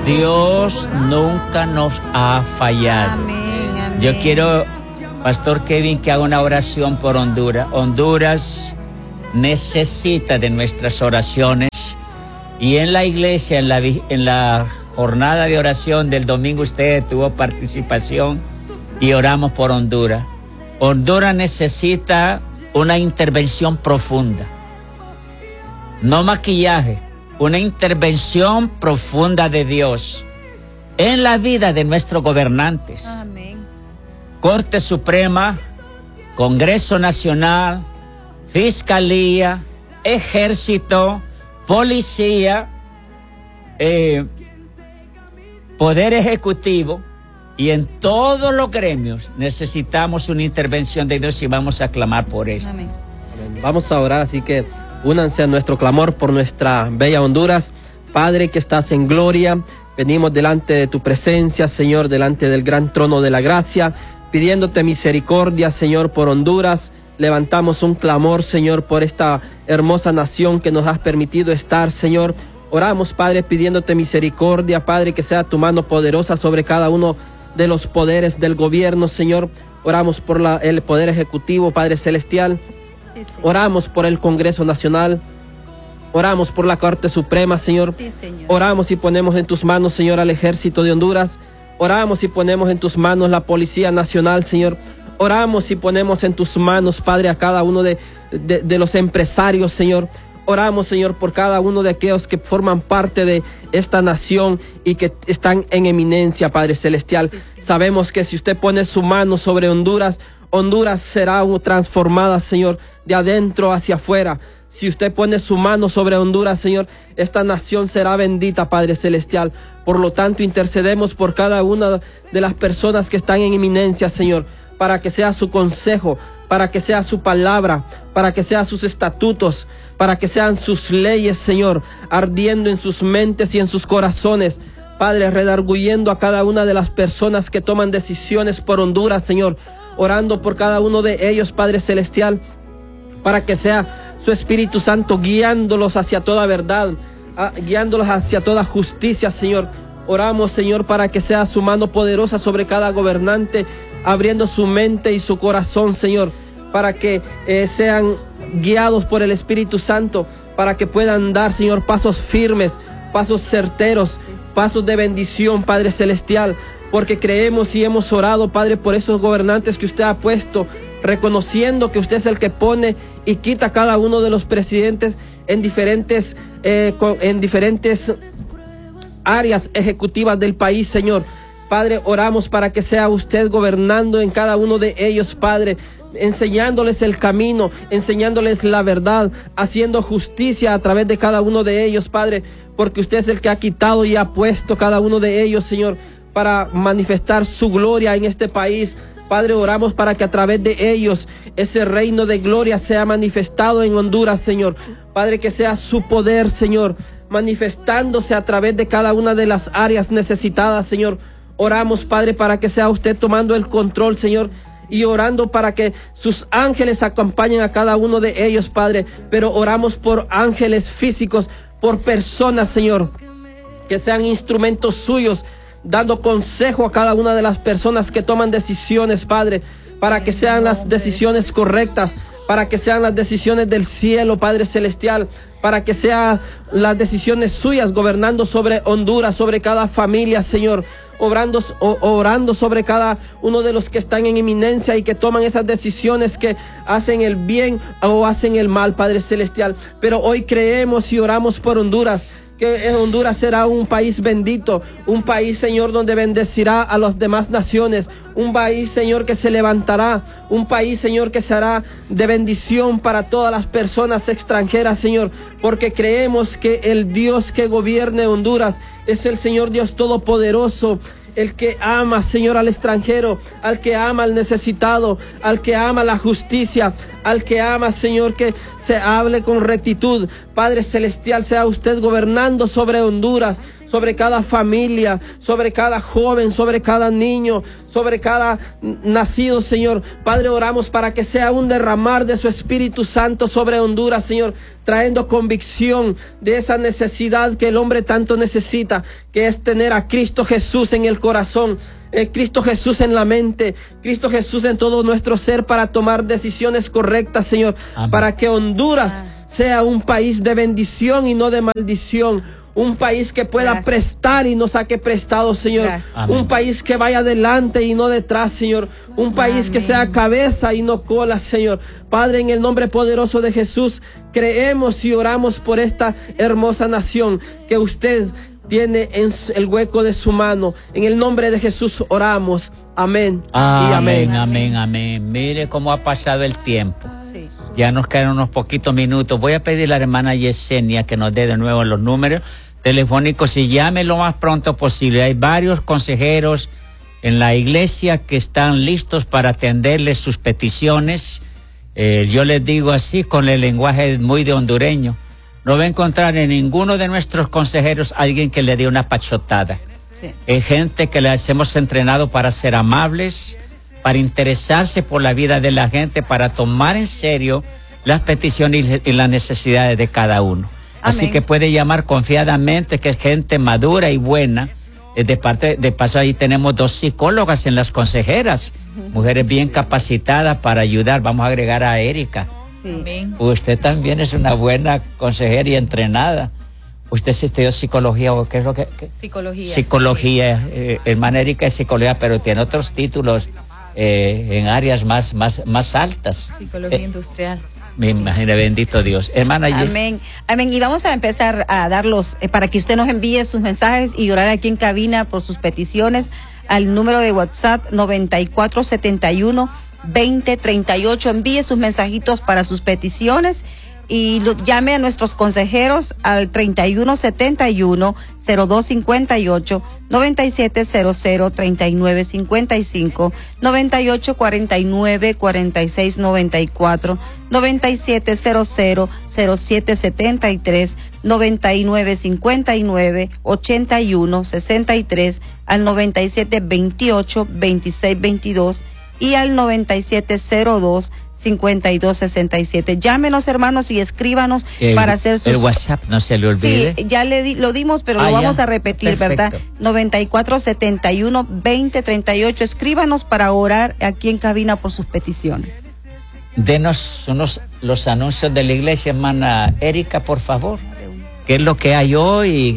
Dios nunca nos ha fallado. Amén, amén. Yo quiero, Pastor Kevin, que haga una oración por Honduras. Honduras necesita de nuestras oraciones. Y en la iglesia, en la jornada de oración del domingo, usted tuvo participación y oramos por Honduras. Honduras necesita una intervención profunda. No maquillaje, una intervención profunda de Dios en la vida de nuestros gobernantes. Amén. Corte Suprema, Congreso Nacional, Fiscalía, Ejército, Policía, Poder Ejecutivo, y en todos los gremios necesitamos una intervención de Dios y vamos a clamar por esto. Amén. Vamos a orar, así que únanse a nuestro clamor por nuestra bella Honduras. Padre que estás en gloria, venimos delante de tu presencia, Señor, delante del gran trono de la gracia, pidiéndote misericordia, Señor, por Honduras. Levantamos un clamor, Señor, por esta hermosa nación que nos has permitido estar, Señor. Oramos, Padre, pidiéndote misericordia, Padre, que sea tu mano poderosa sobre cada uno de los poderes del gobierno, Señor. Oramos por el Poder Ejecutivo, Padre Celestial. Sí, Señor. Oramos por el Congreso Nacional. Oramos por la Corte Suprema, Señor. Sí, Señor. Oramos y ponemos en tus manos, Señor, al Ejército de Honduras. Oramos y ponemos en tus manos la Policía Nacional, Señor. Oramos y ponemos en tus manos, Padre, a cada uno de los empresarios, Señor. Oramos, Señor, por cada uno de aquellos que forman parte de esta nación y que están en eminencia, Padre Celestial. Sí, sí. Sabemos que si usted pone su mano sobre Honduras, Honduras será transformada, Señor, de adentro hacia afuera. Si usted pone su mano sobre Honduras, Señor, esta nación será bendita, Padre Celestial. Por lo tanto, intercedemos por cada una de las personas que están en eminencia, Señor, para que sea su consejo, para que sea su palabra, para que sean sus estatutos, para que sean sus leyes, Señor, ardiendo en sus mentes y en sus corazones. Padre, redarguyendo a cada una de las personas que toman decisiones por Honduras, Señor, orando por cada uno de ellos, Padre Celestial, para que sea su Espíritu Santo guiándolos hacia toda verdad, guiándolos hacia toda justicia, Señor. Oramos, Señor, para que sea su mano poderosa sobre cada gobernante, abriendo su mente y su corazón, Señor, para que sean guiados por el Espíritu Santo, para que puedan dar, Señor, pasos firmes, pasos certeros, pasos de bendición, Padre Celestial, porque creemos y hemos orado, Padre, por esos gobernantes que usted ha puesto, reconociendo que usted es el que pone y quita a cada uno de los presidentes en diferentes áreas ejecutivas del país, Señor. Padre, oramos para que sea usted gobernando en cada uno de ellos, Padre, enseñándoles el camino, enseñándoles la verdad, haciendo justicia a través de cada uno de ellos, Padre, porque usted es el que ha quitado y ha puesto cada uno de ellos, Señor, para manifestar su gloria en este país. Padre, oramos para que a través de ellos ese reino de gloria sea manifestado en Honduras, Señor. Padre, que sea su poder, Señor, manifestándose a través de cada una de las áreas necesitadas, Señor. Oramos, Padre, para que sea usted tomando el control, Señor, y orando para que sus ángeles acompañen a cada uno de ellos, Padre. Pero oramos por ángeles físicos, por personas, Señor, que sean instrumentos suyos, dando consejo a cada una de las personas que toman decisiones, Padre, para que sean las decisiones correctas, para que sean las decisiones del cielo, Padre Celestial, para que sean las decisiones suyas gobernando sobre Honduras, sobre cada familia, Señor, orando sobre cada uno de los que están en eminencia y que toman esas decisiones que hacen el bien o hacen el mal, Padre Celestial. Pero hoy creemos y oramos por Honduras, que en Honduras será un país bendito, un país, Señor, donde bendecirá a las demás naciones, un país, Señor, que se levantará, un país, Señor, que será de bendición para todas las personas extranjeras, Señor, porque creemos que el Dios que gobierne Honduras es el Señor Dios Todopoderoso, el que ama, Señor, al extranjero, al que ama al necesitado, al que ama la justicia, al que ama, Señor, que se hable con rectitud. Padre Celestial, sea usted gobernando sobre Honduras, sobre cada familia, sobre cada joven, sobre cada niño, sobre cada nacido, Señor. Padre, oramos para que sea un derramar de su Espíritu Santo sobre Honduras, Señor, trayendo convicción de esa necesidad que el hombre tanto necesita, que es tener a Cristo Jesús en el corazón, Cristo Jesús en la mente, Cristo Jesús en todo nuestro ser, para tomar decisiones correctas, Señor. Amén. Para que Honduras sea un país de bendición y no de maldición. Un país que pueda prestar y no saque prestado, Señor. Un país que vaya adelante y no detrás, Señor. Un país que sea cabeza y no cola, Señor. Padre, en el nombre poderoso de Jesús, creemos y oramos por esta hermosa nación que usted tiene en el hueco de su mano. En el nombre de Jesús oramos. Amén. Y amén. Amén, amén. Mire cómo ha pasado el tiempo. Sí. Ya nos quedan unos poquitos minutos. Voy a pedir a la hermana Yesenia que nos dé de nuevo los números telefónicos y llame lo más pronto posible. Hay varios consejeros en la iglesia que están listos para atenderles sus peticiones. Yo les digo así con el lenguaje muy de hondureño. No va a encontrar en ninguno de nuestros consejeros alguien que le dé una pachotada. Sí. Es gente que les hemos entrenado para ser amables, para interesarse por la vida de la gente, para tomar en serio las peticiones y las necesidades de cada uno. Amén. Así que puede llamar confiadamente, que es gente madura y buena. De paso, ahí tenemos 2 psicólogas en las consejeras, mujeres bien capacitadas para ayudar. Vamos a agregar a Erika. Sí. Usted también es una buena consejera y entrenada. Usted se estudió psicología, ¿o qué es lo que? Psicología. Psicología. Sí. Hermana Erika es psicología, pero tiene otros títulos en áreas más altas. Psicología industrial. Me imagino, bendito Dios. Hermana. Amén. Amén. Y vamos a empezar a darlos para que usted nos envíe sus mensajes y orar aquí en cabina por sus peticiones al número de WhatsApp 9471-2038. Envíe sus mensajitos para sus peticiones y llame a nuestros consejeros al 3171-0258, 9700-3955, 9849-4694, 9700-0773, 9959-8163, al 9728-2622 y al 9702-5267. Llámenos, hermanos, y escríbanos para hacer sus... El WhatsApp, no se le olvide. Sí, ya lo dimos, pero lo vamos a repetir, perfecto. ¿Verdad? 9471-2038. Escríbanos para orar aquí en cabina por sus peticiones. Denos los anuncios de la iglesia, hermana Erika, por favor. ¿Qué es lo que hay hoy?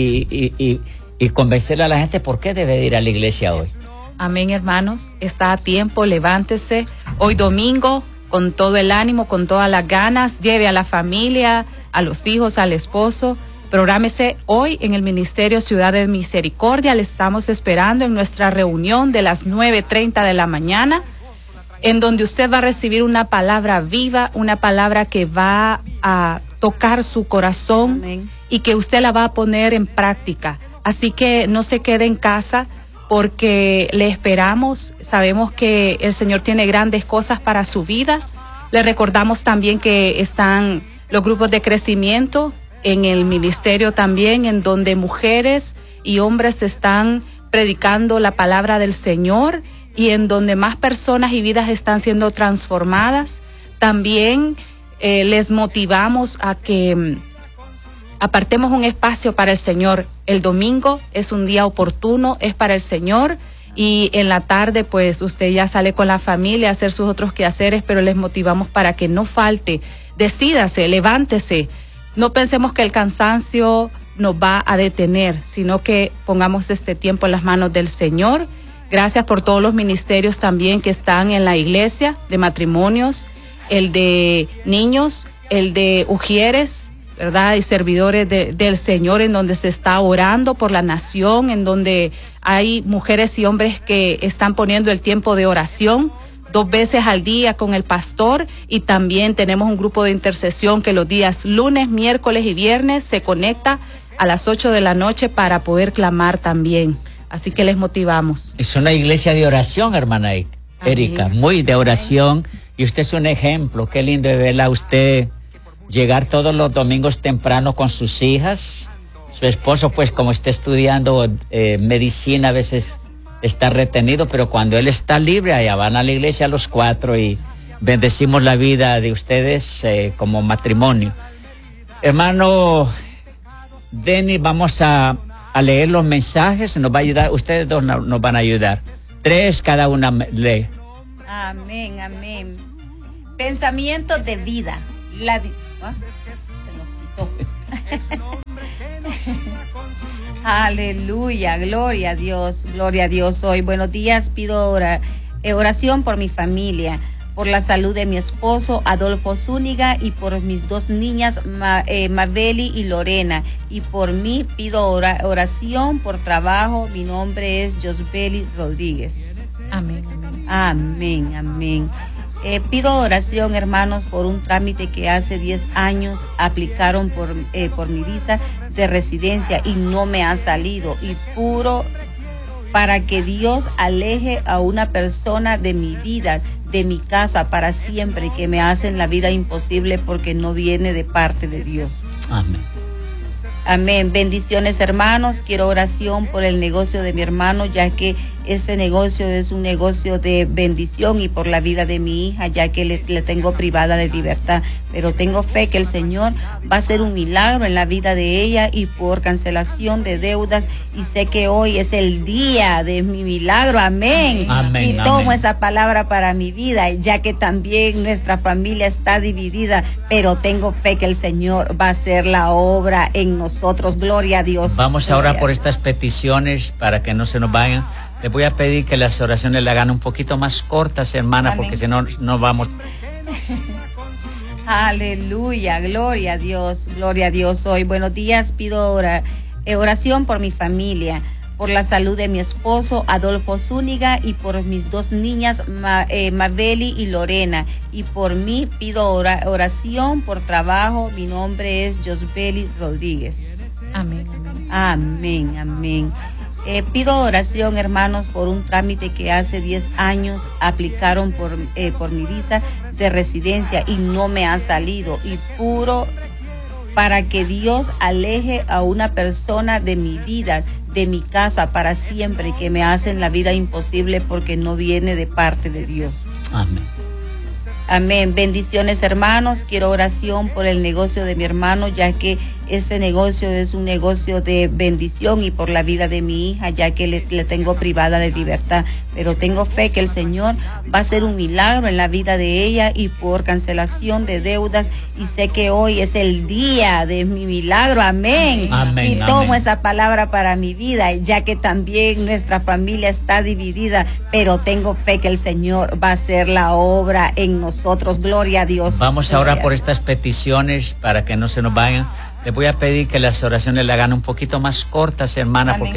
Y convencerle a la gente por qué debe ir a la iglesia hoy. Amén, hermanos. Está a tiempo, levántese. Hoy domingo, con todo el ánimo, con todas las ganas, lleve a la familia, a los hijos, al esposo. Prográmese hoy en el Ministerio Ciudad de Misericordia. Le estamos esperando en nuestra reunión de las 9:30 de la mañana, en donde usted va a recibir una palabra viva, una palabra que va a tocar su corazón. Amén. Y que usted la va a poner en práctica. Así que no se quede en casa, porque le esperamos. Sabemos que el Señor tiene grandes cosas para su vida. Le recordamos también que están los grupos de crecimiento en el ministerio también, en donde mujeres y hombres están predicando la palabra del Señor y en donde más personas y vidas están siendo transformadas. También les motivamos a que apartemos un espacio para el Señor. El domingo es un día oportuno, es para el Señor, y en la tarde pues usted ya sale con la familia a hacer sus otros quehaceres, pero les motivamos para que no falte. Decídase, levántese. No pensemos que el cansancio nos va a detener, sino que pongamos este tiempo en las manos del Señor. Gracias por todos los ministerios también que están en la iglesia, de matrimonios, el de niños, el de ujieres, ¿verdad? Y servidores del Señor, en donde se está orando por la nación, en donde hay mujeres y hombres que están poniendo el tiempo de oración 2 veces al día con el pastor, y también tenemos un grupo de intercesión que los días lunes, miércoles y viernes se conecta a las 8 de la noche para poder clamar también. Así que les motivamos. Es una iglesia de oración, hermana Erika, muy de oración, y usted es un ejemplo. Qué lindo de verla a usted llegar todos los domingos temprano con sus hijas, Su esposo, pues como está estudiando medicina, a veces está retenido, pero cuando él está libre, allá van a la iglesia los 4 y bendecimos la vida de ustedes como matrimonio. Hermano Denny, vamos a leer los mensajes, nos va a ayudar, ustedes dos nos van a ayudar. 3 cada una lee. Amén, amén. Pensamiento de vida. Se nos quitó. Aleluya, gloria a Dios hoy. Buenos días, pido oración por mi familia, por la salud de mi esposo Adolfo Zúñiga y por mis 2 niñas Mabeli y Lorena, y por mí pido oración por trabajo. Mi nombre es Josbeli Rodríguez. Amén. Amén, amén. Pido oración, hermanos, por un trámite que hace 10 años aplicaron por mi visa de residencia y no me ha salido, y puro para que Dios aleje a una persona de mi vida, de mi casa para siempre, que me hacen la vida imposible porque no viene de parte de Dios. Amén. Amén. Bendiciones, hermanos. Quiero oración por el negocio de mi hermano, ya que ese negocio es un negocio de bendición, y por la vida de mi hija, ya que le tengo privada de libertad. Pero tengo fe que el Señor va a hacer un milagro en la vida de ella y por cancelación de deudas. Y sé que hoy es el día de mi milagro. Amén. Amén. Y tomo amén. esa palabra para mi vida, ya que también nuestra familia está dividida, pero tengo fe que el Señor va a hacer la obra en nosotros. Gloria a Dios. Vamos a orar por estas peticiones para que no se nos vayan. Les voy a pedir que las oraciones la hagan un poquito más cortas, hermana, Amén. porque si no, no vamos. Aleluya, gloria a Dios hoy. Buenos días, pido oración por mi familia, por la salud de mi esposo Adolfo Zúñiga y por mis 2 niñas Mabeli y Lorena, y por mí pido oración por trabajo. Mi nombre es Josbeli Rodríguez. Amén. Amén, amén. Pido oración, hermanos, por un trámite que hace 10 años aplicaron por mi visa de residencia y no me ha salido, y puro para que Dios aleje a una persona de mi vida, de mi casa para siempre, que me hacen la vida imposible porque no viene de parte de Dios. Amén. Amén. Bendiciones, hermanos. Quiero oración por el negocio de mi hermano, ya que ese negocio es un negocio de bendición, y por la vida de mi hija, ya que le tengo privada de libertad. Pero tengo fe que el Señor va a hacer un milagro en la vida de ella y por cancelación de deudas. Y sé que hoy es el día de mi milagro. Amén. Amén. Y tomo amén. esa palabra para mi vida, ya que también nuestra familia está dividida, pero tengo fe que el Señor va a hacer la obra en nosotros. Gloria a Dios. Vamos a orar Gloria por a Dios. estas peticiones para que no se nos vayan. Les voy a pedir que las oraciones la hagan un poquito más cortas, hermana, Amén. porque